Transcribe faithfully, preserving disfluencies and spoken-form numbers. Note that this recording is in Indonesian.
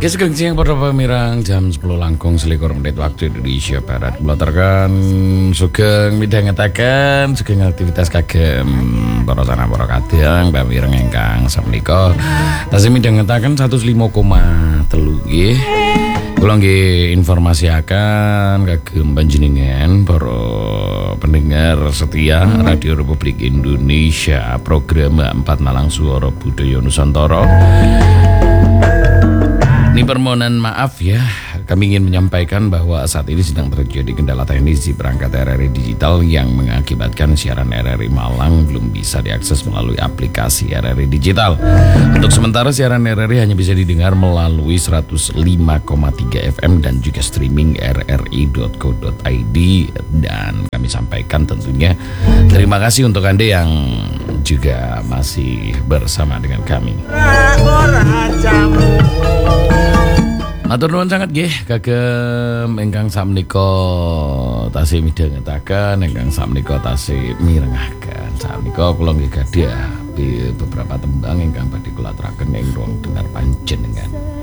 Kisah siang pada pemirang jam sepuluh langkung selikur menit waktu Indonesia Barat. Melatarkan sugeng midhangetaken sugeng aktivitas kagem para sana para kadang pemirang ingkang samenika tasih midhangetaken seratus lima koma tiga nggih. Kula nggih informasiaken kagem panjenengan para pendengar setia Radio Republik Indonesia program empat Malang Suara Budaya Nusantara. Ini permohonan maaf ya, kami ingin menyampaikan bahwa saat ini sedang terjadi kendala teknis di perangkat R R I digital yang mengakibatkan siaran R R I Malang belum bisa diakses melalui aplikasi R R I digital. Untuk sementara siaran R R I hanya bisa didengar melalui seratus lima koma tiga F M dan juga streaming r r i dot co dot i d, dan kami sampaikan tentunya terima kasih untuk Anda yang juga masih bersama dengan kami. Matur nuwun sangat nggih kagem ingkang sakmenika tasih midhangetaken, ingkang sakmenika tasih mirengaken. Sakmenika kula nggih gadah beberapa tembang ingkang badhe kula aturaken ing ruang dengar panjenengan.